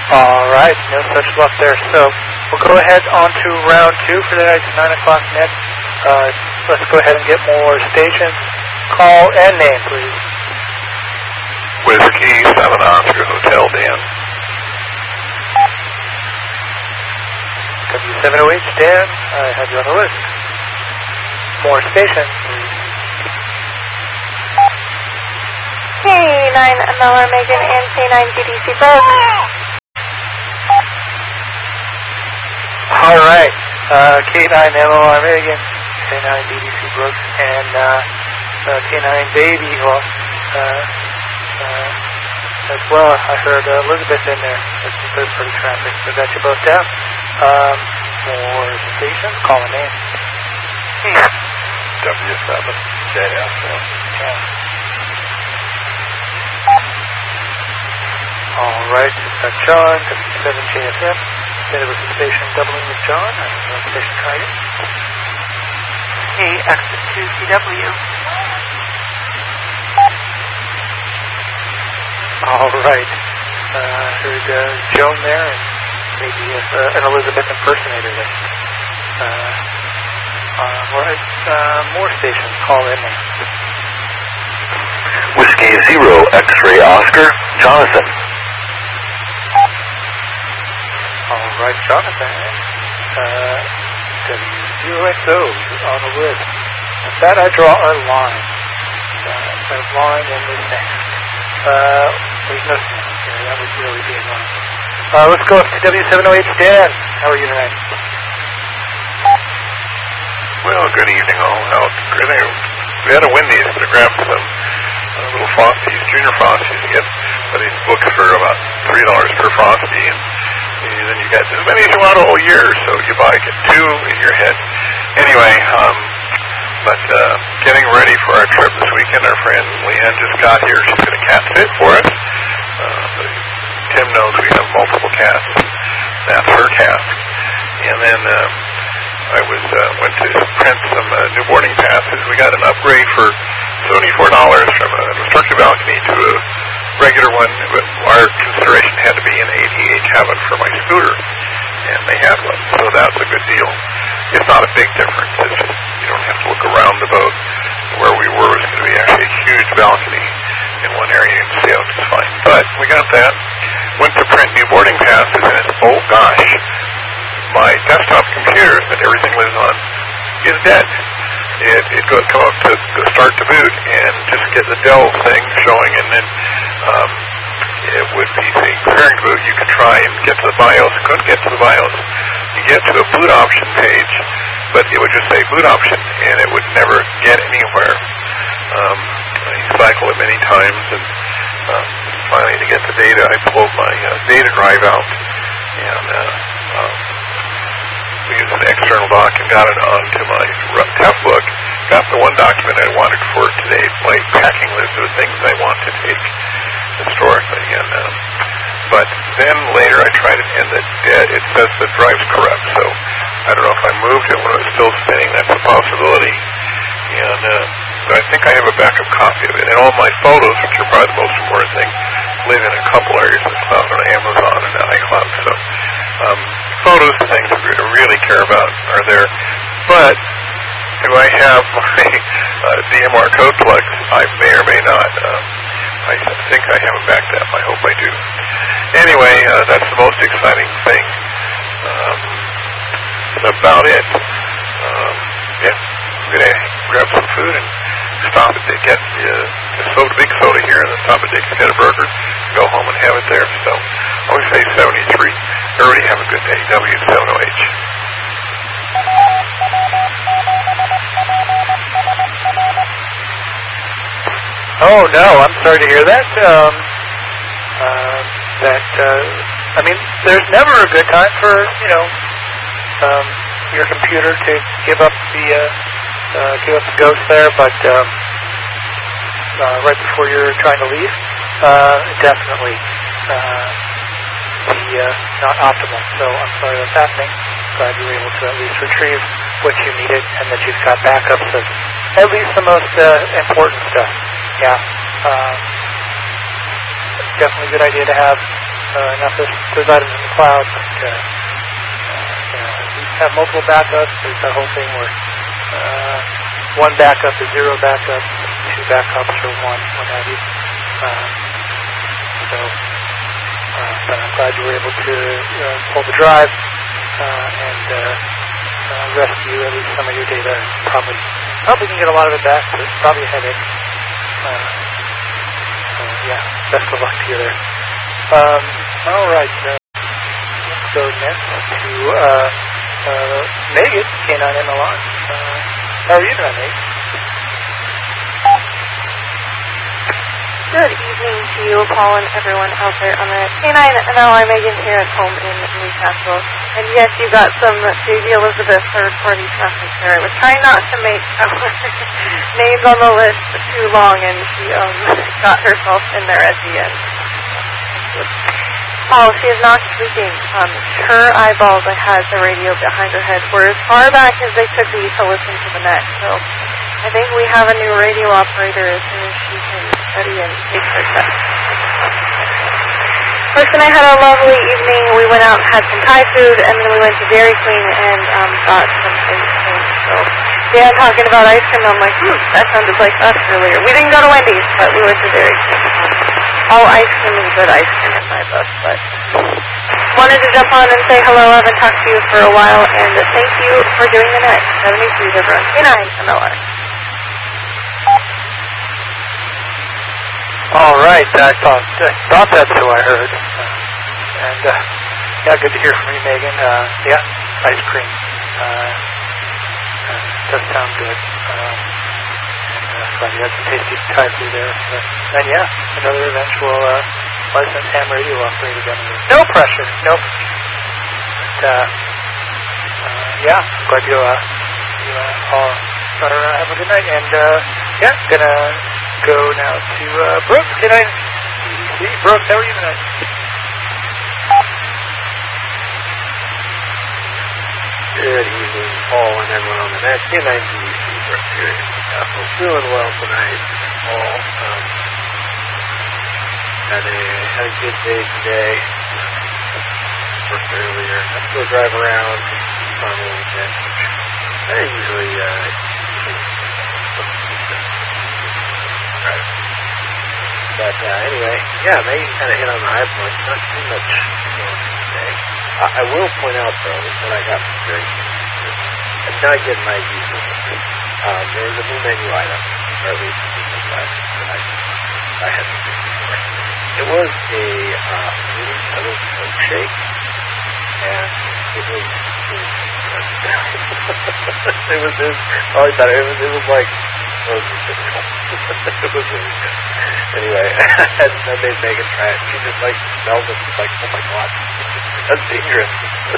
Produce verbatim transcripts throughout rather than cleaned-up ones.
All right, no such luck there. So we'll go ahead on to round two for tonight's nine o'clock net. Uh, let's go ahead and get more stations. Call and name, please. Whiskey, seven Oscar, Hotel Dan. W seven oh H, Dan, I have you on the list. More stations, please. K nine M L R Megan and K nine G D C Brooks. All right, uh, K nine M L R Megan, K nine D D C Brooks, and uh, uh, K nine Baby, well, uh, uh, as well. I heard uh, Elizabeth in there. That's some third-party traffic. So got you both down. Um, more stations, call a name. W seven J F M. Yeah. All right, we've got John, W seven J F M. Then it was the station doubling with John. I don't know if the station tried it. Hey, exit two C W. All right. Uh, heard uh, Joan there and maybe uh, an Elizabeth impersonator there. Uh, all right. Uh, more stations. Call in there. Whiskey Zero X-Ray Oscar, Jonathan. All right, Jonathan. Uh, W zero X O on the list. With that, I draw a line. Uh, a line in the sand. Uh, there's no sand here. That would really be a line. Uh, let's go up to W seven oh H. Dan, how are you tonight? Well, good evening all out. We had a Wendy's to grab some uh, little Frosties, junior Frosties. You get uh, these books for about three dollars per Frosty, and, and then you get as many as you want all year, so you buy get two in your head. Anyway, um, but uh, getting ready for our trip this weekend. Our friend Leanne just got here. She's going to cat sit for us. Uh, Tim knows we have multiple cats. That's her task. And then uh, I was uh, went to print some uh, new boarding passes. We got an upgrade for seventy-four dollars from a restricted balcony to a regular one. But our consideration had to be an A D A cabin for my scooter, and they had one, so that's a good deal. It's not a big difference. It's just you don't have to look around the boat. Where we were was going to be actually a huge balcony in one area. You can see out just fine. But we got that. Went to print new boarding passes, and it's, oh gosh, my desktop computer that everything lives on is dead. It it goes come up to start to boot and just get the Dell thing showing, and then um, it would be the preparing to boot. You could try and get to the BIOS. Couldn't get to the BIOS. You get to a boot option page, but it would just say boot option, and it would never get anywhere. Um, I cycled it many times, and um, finally to get the data, I pulled my uh, data drive out, and uh, um, we used an external doc and got it onto my test book. Got the one document I wanted for today, my packing list of things I want to take historically. And uh, but then later I tried it, and the, it says the drive's corrupt. So I don't know if I moved it when it was still spinning. That's a possibility. And uh, so I think I have a backup copy of it. And all my photos, which are probably the most important thing, live in a couple areas of cloud on Amazon and iCloud. So um, photos and things that we really care about are there. But do I have my uh, D M R code plugs? I may or may not. Um, I think I have it backed up. I hope I do. Anyway, uh, that's the most exciting thing. Um, that's about it. Um, yeah, I'm going to grab some food and stop at Dick, get uh, a soda, big soda here, and then stop at Dick's, get a burger, go home and have it there. So I always say seventy-three. Everybody have a good day. W seven O H. Oh no, I'm sorry to hear that. Um, uh, that uh, I mean, there's never a good time for you know um, your computer to give up the uh, uh, give up the ghost there, but um, uh, right before you're trying to leave, uh, definitely uh, be uh, not optimal. So I'm sorry that's happening. Glad you were able to at least retrieve what you needed, and that you've got backups of at least the most uh, important stuff. Yeah, uh, definitely a good idea to have uh, not those, those items in the cloud, but uh, uh, you know, we have multiple backups. There's that whole thing where uh, one backup is zero backup, two backups are one, what have you. Uh, so, uh, but I'm glad you were able to uh, pull the drive uh, and uh, uh, rescue at least some of your data. Probably, probably can get a lot of it back, but it's probably a headache. Uh, so yeah, best of luck to you there. Um, all right, uh, let's go next to uh, uh, Megan, K nine M L R. Uh, how are you doing, Megan? Good evening to you, Paul, and everyone out there on the K nine M L R. Megan here at home in Newcastle. And yes, you got some J D Elizabeth third-party traffic there. I was trying not to make our names on the list too long, and she um, got herself in there at the end. Paul, she is not sleeping. Um, her eyeballs had the radio behind her head were as far back as they could be to listen to the next. So I think we have a new radio operator as soon as she can study and take her test. First, and I had a lovely evening. We went out and had some Thai food, and then we went to Dairy Queen and um, got some ice cream. So Dan talking about ice cream, I'm like, hmm, that sounded like us earlier. We didn't go to Wendy's, but we went to Dairy Queen. All ice cream is good ice cream in my book, but wanted to jump on and say hello. I haven't talked to you for a while, and thank you for doing the next seventy-three over on K nine M L R. All right, I thought, I thought that's who I heard. Uh, and, uh, yeah, good to hear from you, Megan. Uh, yeah, ice cream. Uh, uh, does sound good. Um, and uh, glad you had some tasty Thai food there. Uh, and, yeah, another eventual uh, licensed ham radio operator down there. No pressure, no pressure. But, uh, uh, yeah, glad you, uh, you uh, all are uh, having a good night. And, uh, yeah, gonna go now to uh, Brooks. Good night. Brooks, how are you tonight? Good evening, Paul and everyone on the net. K nine D C Brooks here in Newcastle. Feeling well tonight, Paul. Um, had a had a good day today. Worked earlier. I still drive around on the weekend. I usually uh, Right. But uh, anyway, yeah, Megan kind of hit on the high points. Not too much going on today. I, I will point out, though, that I got some very I'm not getting my use of it. Um, there's a new menu item, or at least a new menu item that I, I had to do before. It was a uh, mini kettle milkshake, and it was it was, it was probably better. It was, it was like It was difficult. It was really good. Anyway, and I made Megan try it. She just like smelled it. She's like, oh my god, that's dangerous.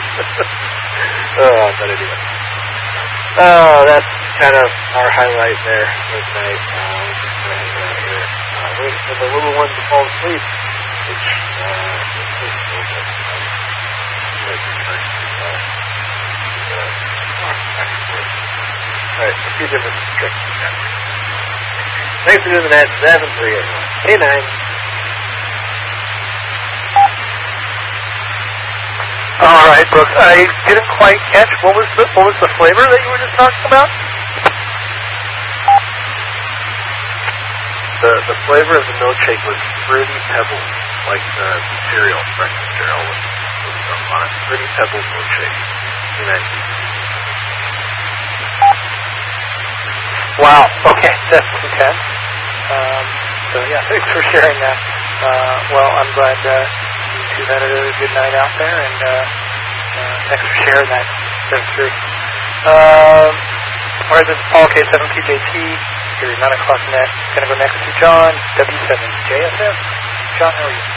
Oh, but anyway. Oh, that's kind of our highlight there for tonight. Um, and, uh, here, uh, waiting for the little one to fall asleep, which uh, is a little bit fun. Like, uh, uh, afterwards. Alright, a few different tricks. Thanks for doing that. seven three everyone. K nine. All right, Brooks. I didn't quite catch what was the what was the flavor that you were just talking about? The the flavor of the milkshake was Fruity Pebbles, like the cereal, breakfast cereal with, with on it. Fruity Pebbles milkshake. K nine. Wow. Okay, that's intense. Um, so yeah, thanks for sharing that. Uh, well, I'm glad uh, you two had a good night out there, and uh, uh, thanks for sharing that. That's true. Um, all right, this is Paul K seven P J T. Here at nine o'clock net. Going to go next to John W seven J S F. John, how are you?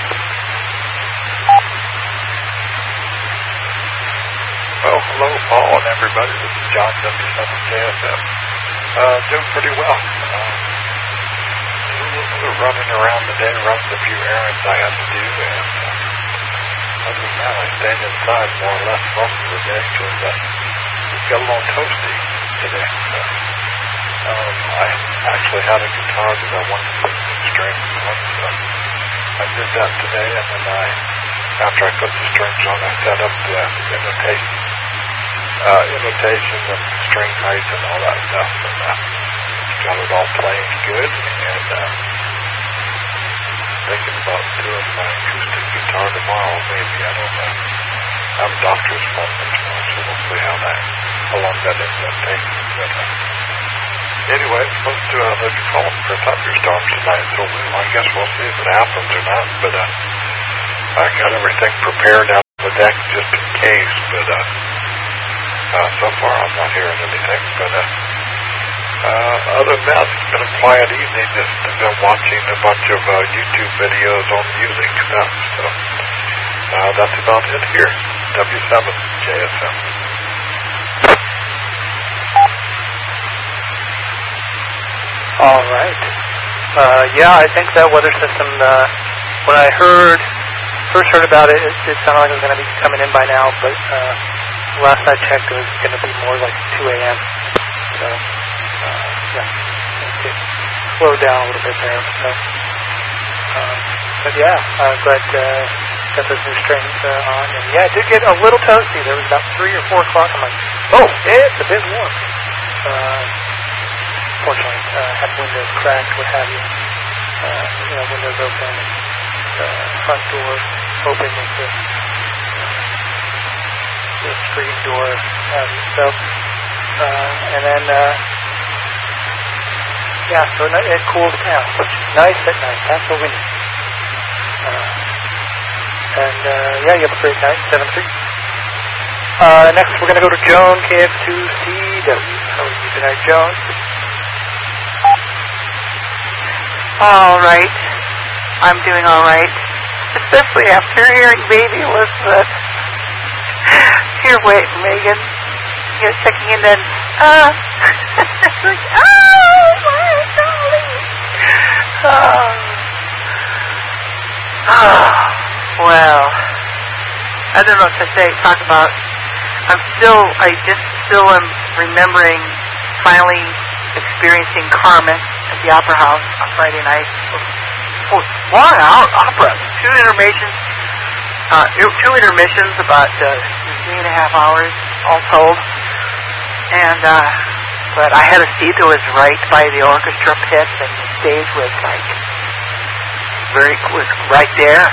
Well, hello, Paul and everybody. This is John W seven J S F. Uh, doing pretty well. Uh, running around the day, running a few errands I had to do, and uh, other than that, I stayed inside more or less most of the day because uh, it's got a little toasty today. So, um, I actually had a guitar that I wanted to put some strings on, so I did that today, and then I after I put the strings on, I set up the innotation, uh, innotation and string height and all that stuff, and uh, got it all playing good, and uh, thinking about doing my acoustic guitar tomorrow, maybe, I don't know. I have a doctor's appointment tomorrow, so we'll see how that, how long that ends up taking, but uh, anyway, it's supposed to, uh, they're calling for thunderstorms tonight, so we'll, I guess we'll see if it happens or not, but uh, I got everything prepared out on the deck just in case, but uh, uh, so far I'm not hearing anything, but uh, uh, other than that, it's been a quiet evening, just been watching a bunch of uh, YouTube videos on music stuff, so uh, that's about it here, W seven J S M. All right. Uh, yeah, I think that weather system, uh, when I heard, first heard about it, it, it sounded like it was going to be coming in by now, but uh, last I checked, it was going to be more like two a.m. So, uh, yeah, it slowed down a little bit there. So, um, but yeah, I'm glad uh, got those new strings uh, on. And yeah, it did get a little toasty. There was about three or four o'clock. I'm like, oh, it's a bit warm. Uh, Fortunately, uh, had windows cracked, what have you. Uh, you know, windows open, uh, front door open with the, uh, the screen door, what have you. So, uh, and then, uh, yeah, so it cools down, which is nice at night. That's what we need. Uh, and, uh, yeah, you have a great night, seven three. Uh, next, we're going to go to Joan, K X two C W. How are you tonight, Joan? All right. I'm doing all right. Especially after hearing Baby Elizabeth. Here, wait, Megan. You're checking in then. Uh, like, oh, my darling. Oh. Oh. Well, I don't know what to say. Talk about, I'm still, I just still am remembering finally experiencing Carmen at the Opera House on Friday night. Oh, long out opera. Two intermissions. Uh, two intermissions, about uh, three and a half hours, all told. And uh, but I had a seat that was right by the orchestra pit, and the stage was like very was right there.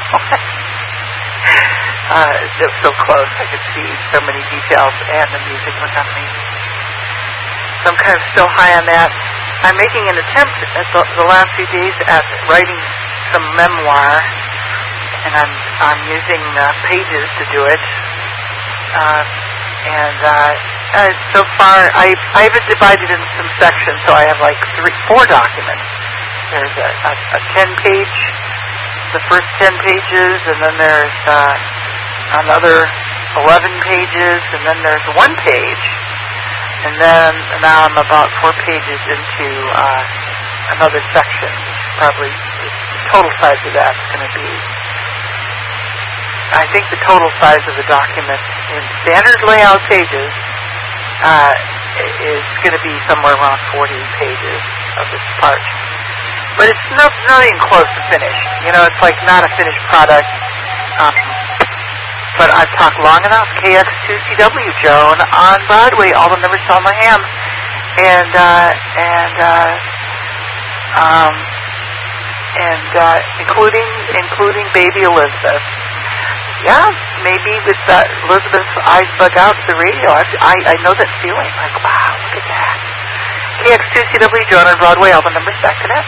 uh, it was so close. I could see so many details, and the music was amazing. So I'm kind of still high on that. I'm making an attempt at the, the last few days at writing some memoir, and I'm I'm using uh, Pages to do it. Uh, and uh, uh, so far, I I have it divided into some sections, so I have like three, four documents. There's a, a, a ten page, the first ten pages, and then there's uh, another eleven pages, and then there's one page. And then now I'm about four pages into uh, another section. Probably the total size of that's going to be, I think the total size of the document in standard layout pages uh, is going to be somewhere around forty pages of this part. But it's not, not even close to finished. You know, it's like not a finished product. Um, But I've talked long enough. K X two C W, Joan, on Broadway. All the numbers on my ham. And, uh, and, uh, um, and, uh, including, including Baby Elizabeth. Yeah, maybe with that Elizabeth's eyes bug out to the radio. I, I, I know that feeling. Like, wow, look at that. K X two C W, Joan, on Broadway. All the numbers back to that.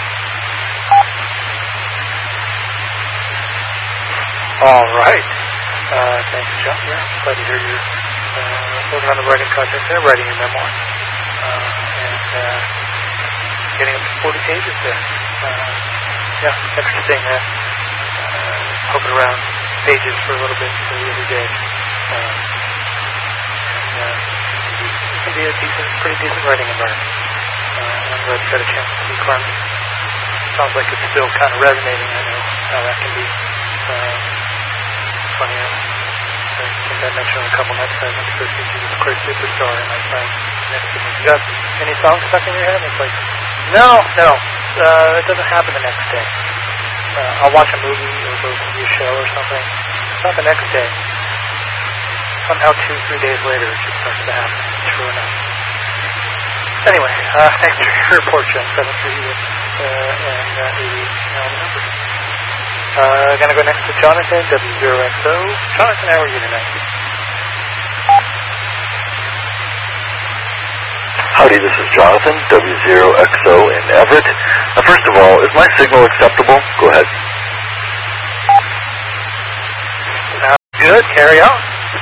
All right. Uh, thanks, John. Yeah, glad to hear you're uh, working on the writing project there, writing your memoir, uh, and uh, getting up to forty pages there. Uh, yeah, interesting. Uh, uh, poking around pages for a little bit for the other day. Uh, and, uh, it can be a decent, pretty decent writing environment. Uh, and I'm glad you got a chance to see Carmen. Sounds like it's still kind of resonating. I know how that can be. Uh, Funny, I think I mentioned a couple nights ago, I went to go see Jesus Christ Superstar, and my friend next to me, you got any songs stuck in your head? And it's like, no, no, uh, it doesn't happen the next day. uh, I'll watch a movie or go see a show or something. It's not the next day. Somehow two, three days later, it just starts to happen. True enough. Anyway, uh, thanks for your report, John. seven three uh, and uh, eighty now the number. Uh, gonna go next to Jonathan, W zero X O. Jonathan, how are you tonight? Howdy, this is Jonathan, W zero X O in Everett. Now, first of all, is my signal acceptable? Go ahead. Sounds good. Carry on.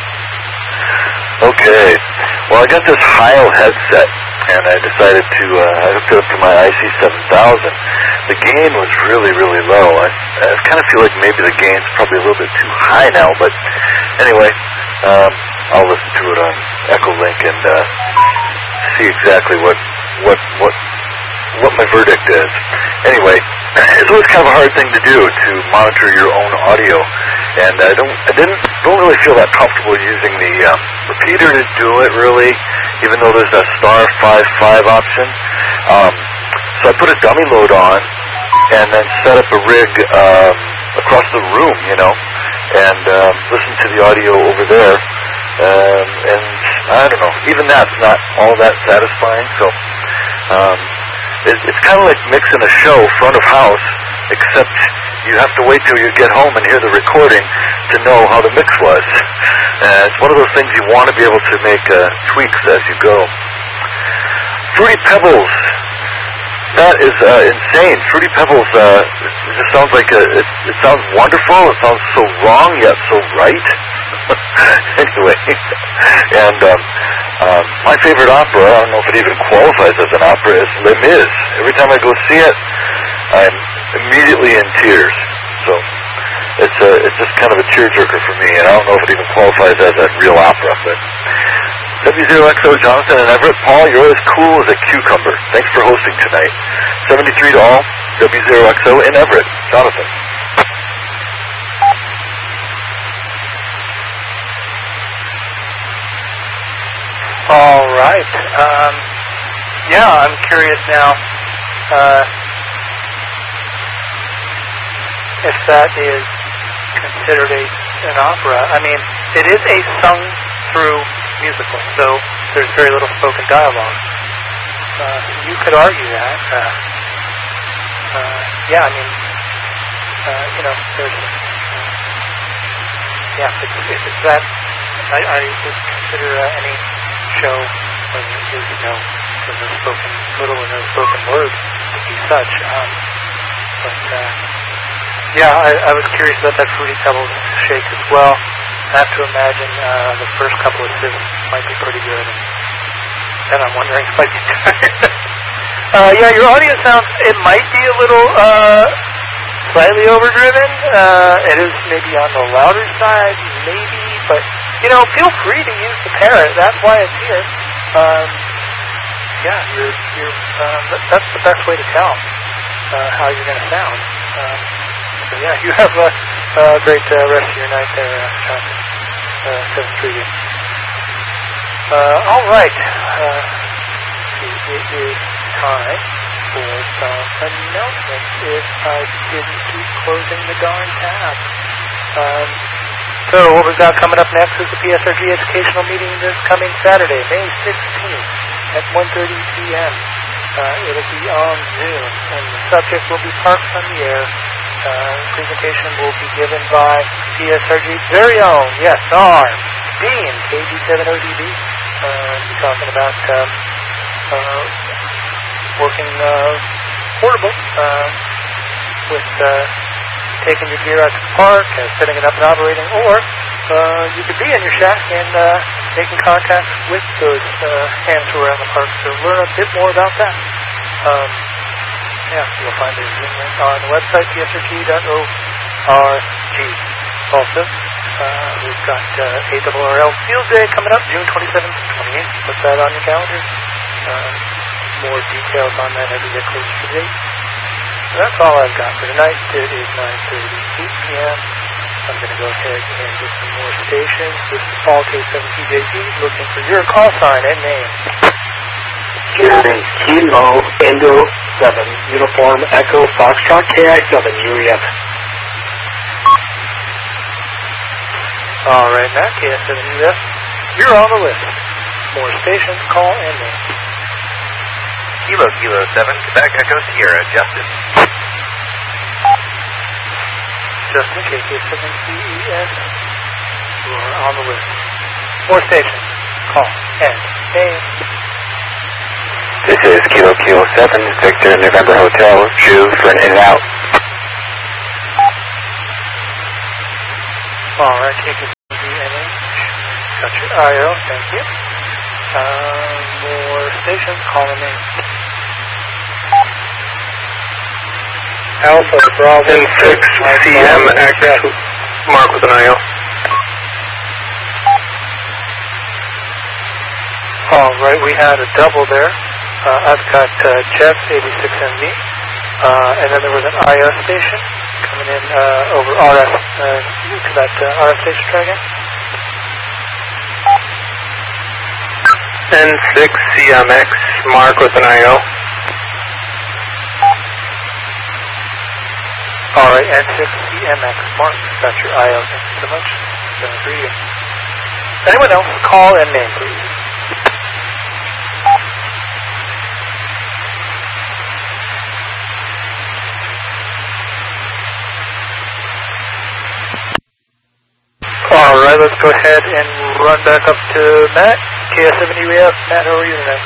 Okay. Well, I got this Heil headset, and I decided to, uh, I hooked it up to my I C seven thousand. The gain was really, really low. I, I kind of feel like maybe the gain's probably a little bit too high now, but anyway, um, I'll listen to it on Echolink and uh, see exactly what, what, what, what my verdict is. Anyway, it's always kind of a hard thing to do, to monitor your own audio. And I don't, I didn't, don't really feel that comfortable using the um, repeater to do it, really, even though there's a star five five option. Um, so I put a dummy load on, and then set up a rig um, across the room, you know, and um, listen to the audio over there. Um, and I don't know, even that's not all that satisfying. So um, it, it's kind of like mixing a show front of house, except you have to wait till you get home and hear the recording to know how the mix was. Uh, it's one of those things you want to be able to make uh, tweaks as you go. Fruity Pebbles. That is uh, insane. Fruity Pebbles, uh, it just sounds like a, it, it sounds wonderful. It sounds so wrong, yet so right. Anyway, and um, um, my favorite opera, I don't know if it even qualifies as an opera, is Les Mis. Every time I go see it, I'm immediately in tears. So it's a, it's just kind of a tearjerker for me, and I don't know if it even qualifies as a real opera. But W zero X O, Jonathan and Everett. Paul, you're as cool as a cucumber. Thanks for hosting tonight. seventy-three to all, W zero X O in Everett. Jonathan. All right. Um, yeah, I'm curious now uh, if that is considered a, an opera. I mean, it is a sung-through musical, so there's very little spoken dialogue. Uh, you could argue that. Uh, uh, yeah, I mean, uh, you know, there's, uh, yeah, if it's, if it's that, I, I would consider uh, any show when there's no, there's no spoken, little or no spoken word to be such. Um, but, uh, yeah, I, I was curious about that Fruity Pebbles shake as well. I have to imagine uh, the first couple of sips might be pretty good. And then I'm wondering if I can uh, yeah, your audio sounds, it might be a little uh, slightly overdriven. Uh, it is maybe on the louder side, maybe, but, you know, feel free to use the parrot. That's why it's here. Um, yeah, you're, you're, uh, that's the best way to tell uh, how you're going to sound. Um, so, yeah, you have a, a great uh, rest of your night there, uh, Jonathan. Uh, seven three. Uh, all right. Uh, it is time for some announcements if I didn't keep closing the darn tab. Um, so what we've got coming up next is the P S R G educational meeting this coming Saturday, May sixteenth at one thirty p.m. Uh, it'll be on Zoom, and the subject will be Parks on the Air. Uh, presentation will be given by P S R G's very own, yes, our Dean, K G seven O D B. Uh, we're talking about um, uh, working uh, portable uh, with uh, taking your gear out to the park, uh, setting it up and operating, or uh, you could be in your shack and uh, making contact with those uh, hands who are in the park to learn a bit more about that. Um, Yeah, you'll find the Zoom link on the website, P S R G dot org. Also, uh, we've got uh, A R R L Field Day coming up, June twenty-seventh to twenty-eighth. Put that on your calendar. Uh, more details on that as we get closer to the date. So that's all I've got for tonight. It is nine thirty-eight p.m. I'm going to go ahead and get some more stations. This is Paul K seven T J G looking for your call sign and name. Kilo Endo seven, Uniform Echo Foxtrot K I seven, U E F. All right, Matt, K I seven U F, you're on the list. More stations, call, and name. Kilo, Kilo seven, Quebec Echo Sierra, Justin. Justin, K K seven C E S, you are on the list. More stations, call, and name. This is Kilo Kilo seven, Victor November Hotel, Drew for an in-and-out. All right, K K seven D N H, got your I O, thank you. Uh, more stations, call and name. Alpha Bravo N six C M X, Mark with an I O. All right, we had a double there. Uh, I've got uh, Jeff, eighty-six M V, uh, and then there was an I O station coming in uh, over R F, uh, to that uh, R F station, try again. N six C M X, Mark with an I O. All right, N six C M X, Mark, that's your I O, thank you so much. Done for you. Anyone else, call and name, please. All right, let's go ahead and run back up to Matt, K S seven U E F. Matt, how are you tonight?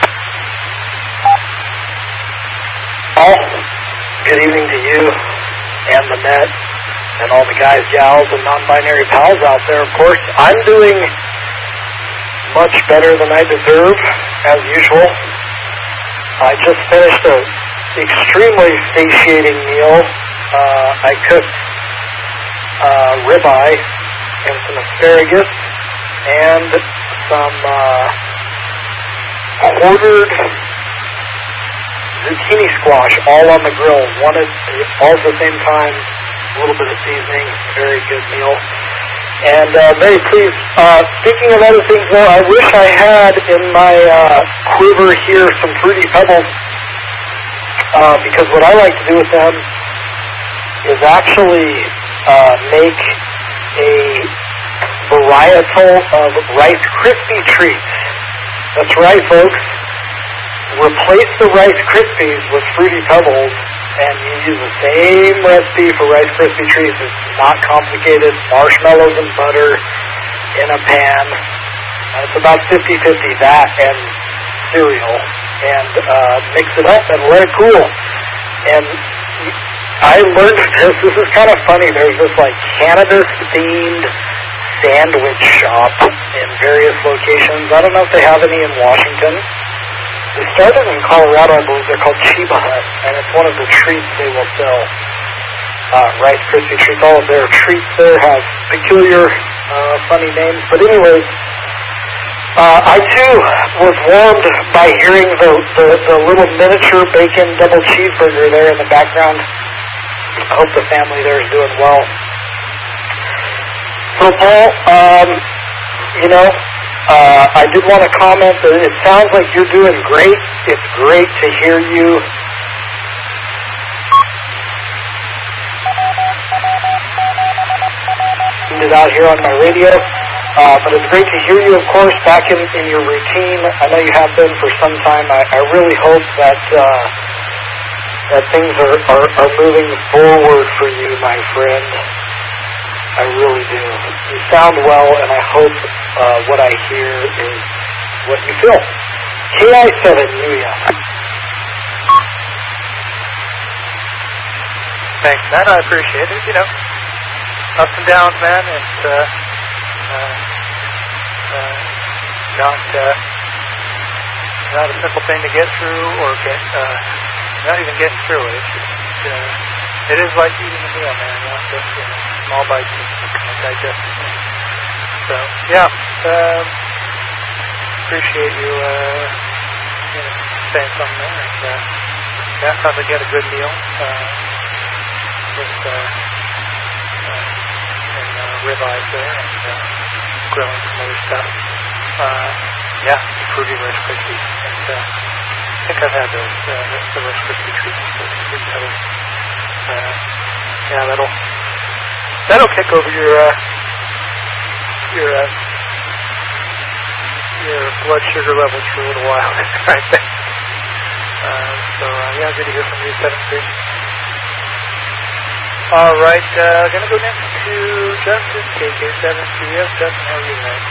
All, good evening to you and the net and all the guys, gals, and non-binary pals out there. Of course, I'm doing much better than I deserve, as usual. I just finished an extremely satiating meal. Uh, I cooked uh, ribeye and some asparagus and some uh, quartered zucchini squash all on the grill. One at, all at the same time, a little bit of seasoning, very good meal. And uh, very pleased. Uh, speaking of other things, though, I wish I had in my uh, quiver here some Fruity Pebbles, uh, because what I like to do with them is actually uh, make a varietal of Rice Krispie treats. That's right, folks. Replace the Rice Krispies with Fruity Pebbles, and you use the same recipe for Rice Krispie treats. It's not complicated. Marshmallows and butter in a pan. Uh, it's about fifty-fifty, that and cereal. And uh, mix it up and let it cool. And I learned this. This is kind of funny. There's this like cannabis-themed sandwich shop in various locations. I don't know if they have any in Washington. They started in Colorado, I believe. They're called Chiba Hut, and it's one of the treats they will sell. Uh, Rice Krispie treats. All of their treats there have peculiar, uh, funny names. But anyways, uh, I too was warmed by hearing the, the, the little miniature bacon double cheeseburger there in the background. I hope the family there is doing well. So, Paul, um, you know, Uh, I did want to comment that it sounds like you're doing great. It's great to hear you. It out here on my radio, uh, but it's great to hear you, of course, back in, in your routine. I know you have been for some time. I, I really hope that uh, that things are, are, are moving forward for you, my friend. I really do. You sound well, and I hope uh, what I hear is what you feel. K I seven, U E F. Thanks, Matt. I appreciate it. You know, ups and downs, man. It's uh, uh, uh, not uh, not a simple thing to get through, or get uh, not even getting through it. It's just, uh, it is like eating a meal, man. You know, just you know, small bites and digest it. So yeah, um, appreciate you, uh, you know, saying something there. And, uh, yeah, sounds like you had a good meal. Uh, with uh, uh, and uh, ribeyes there, and uh, grilling some other stuff. Uh, yeah, fruity Rice Krispies, and uh, think I've had those, uh, the Rice Krispie treats. Fruit Pebbles. Uh, yeah, that'll that'll kick over your uh, your uh, your blood sugar levels for a little while. Right there. Uh, so uh, yeah, good to hear from you, seven three. All right, uh, gonna go next to Justin, K K seven Q S. Justin, how are you tonight?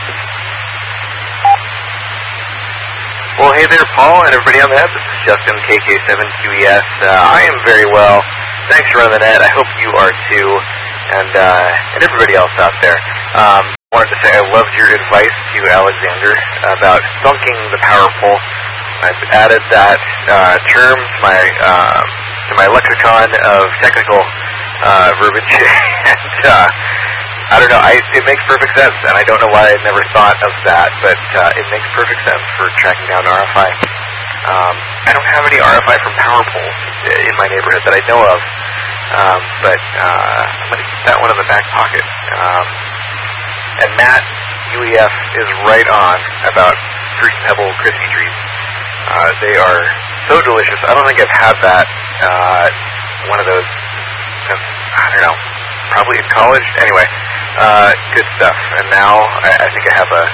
Well, hey there, Paul, and everybody on the net. This is Justin, K K seven Q E S. Uh, I am very well. Thanks for running the net. I hope you are too, and uh, and everybody else out there. Um, I wanted to say I loved your advice to Alexander about thunking the power pole. I've added that uh, term to my uh, to my lexicon of technical uh, verbiage, and uh, I don't know. I, it makes perfect sense, and I don't know why I'd never thought of that, but uh, it makes perfect sense for tracking down R F I. Um, I don't have any R F I from power poles in my neighborhood that I know of, um, but uh, I'm going to keep that one in the back pocket. Um, and Matt, U E F, is right on about Fruit Pebble Krispy Treats. Uh, they are so delicious. I don't think I've had that, uh, one of those, since, I don't know, probably in college. Anyway, uh, good stuff. And now I, I think I have a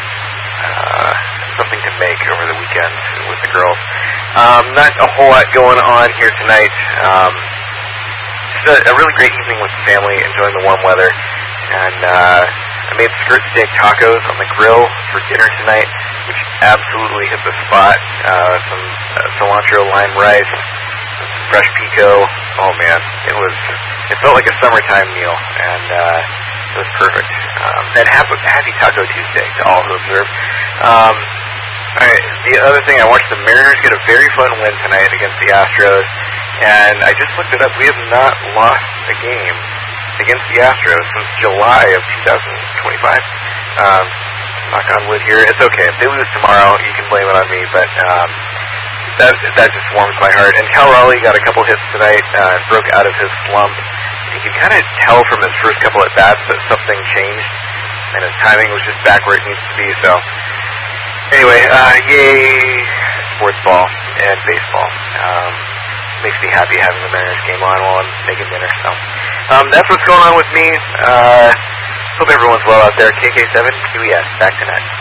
uh, something to make over the weekend with the girls. Um, not a whole lot going on here tonight. Um, just a, a really great evening with the family, enjoying the warm weather. And uh, I made skirt steak tacos on the grill for dinner tonight, which absolutely hit the spot. Uh, some uh, cilantro lime rice, some fresh pico. Oh man, it was. It felt like a summertime meal, and uh, it was perfect. Um, and happy, happy Taco Tuesday to all who observed. Um, all right, the other thing, I watched the Mariners get a very fun win tonight against the Astros, and I just looked it up. We have not lost a game against the Astros since July of two thousand twenty-five. Um, knock on wood here. It's okay. If they lose tomorrow, you can blame it on me, but um, that that just warms my heart. And Cal Raleigh got a couple hits tonight, uh, broke out of his slump. You can kind of tell from his first couple at bats that something changed, and his timing was just back where it needs to be. So, anyway, uh, yay, sports ball and baseball. Um, makes me happy having the Mariners game on while I'm making dinner. So, um, that's what's going on with me. Uh, hope everyone's well out there. K K seven Q E S, back to net.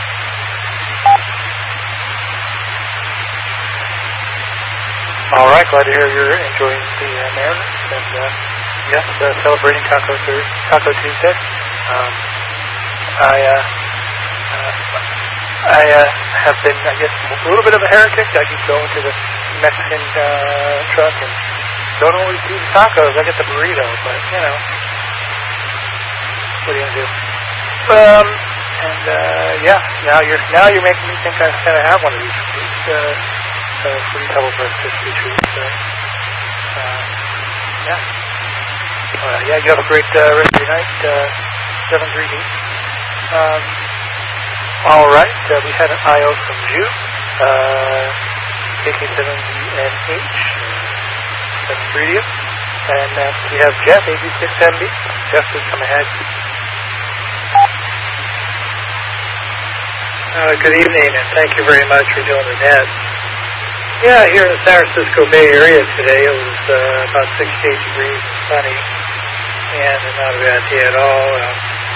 All right, glad to hear you're enjoying the uh, Mariners, and uh, yes, uh, celebrating Taco Thursday, Taco Tuesday. Um, I uh, uh, I uh, have been, I guess, a little bit of a heretic. I keep going to the Mexican uh, truck and don't always do the tacos. I get the burrito, but you know, what are you gonna do? Um, and uh, yeah, now you're now you're making me think I gotta have one of these. these uh, Uh, Fruit Pebble Krispy Treats. So, uh, yeah. Uh, yeah, you have a great uh, rest of your night, uh, seven three D. Um, all right, uh, we had an I O from Jude, uh, K K seven D N H, seven three D. And uh, we have Jeff, A B six M B. Jeff, please come ahead. Uh, good evening, and thank you very much for doing the net. Yeah, here in the San Francisco Bay Area today, it was uh, about sixty-eight degrees and sunny, and not a bad day at all. Uh,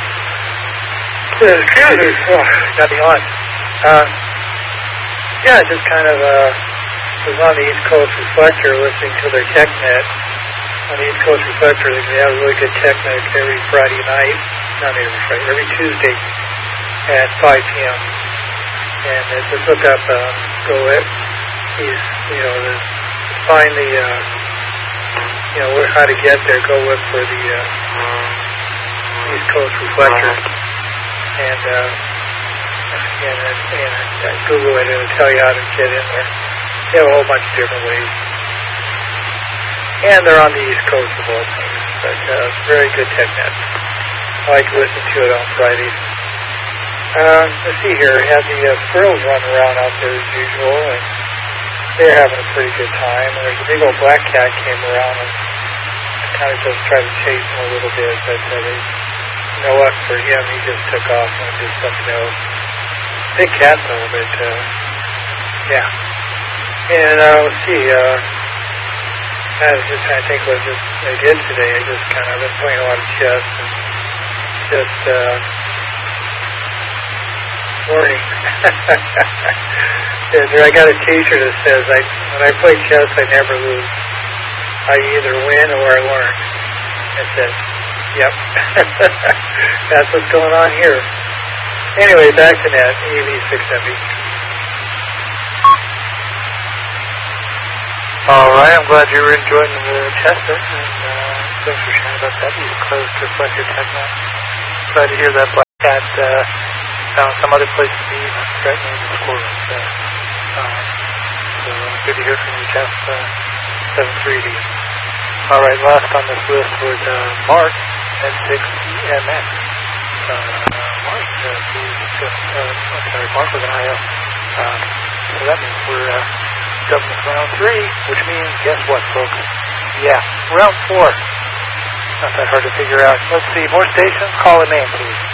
excuse me, oh, got me on. Uh, yeah, just kind of uh, was on the East Coast Reflector listening to their TechNet. On the East Coast Reflector, they have a really good TechNet every Friday night, not every Friday, every Tuesday at five p.m. And uh, just look up uh, Go It. He's, you know, the, find the, uh, you know, where, how to get there, go with for the uh, East Coast Reflector. And, uh, and, and, and uh, Google it, and it'll tell you how to get in there. They have a whole bunch of different ways. And they're on the East Coast of all things. But uh, very good TechNet. I like to listen to it on Fridays. Um, let's see here. We had the uh, squirrels running around out there as usual, and they're having a pretty good time. And there's a big old black cat came around and kind of just tried to chase him a little bit, but uh, they, no luck for him. He just took off and did something else. Big cat though, but uh, yeah. And uh, let's see, uh, I was just trying to think what just I did today. I just kind of been playing a lot of chess and just uh, learning. I got a T-shirt that says, I, when I play chess, I never lose. I either win or I learn. I said, yep. That's what's going on here. Anyway, back to that, E V six seventy. All right, I'm glad you were enjoying the Chester, and uh, thanks for sharing about that. You closed to Reflector TechNet. Glad to hear that Black Cat uh, found some other place to be, not threatening the squirrels. Uh, um, so uh, good to hear from you, Jeff. Uh, seven three D. All right, last on this list was uh, Mark at six E M X. Uh, Mark, uh, who discussed, uh, I'm sorry, Mark with an I O. Um, so that means we're uh, jumping to round three, which means, guess what, folks? Yeah, round four. Not that hard to figure out. Let's see, more stations? Call a name, please.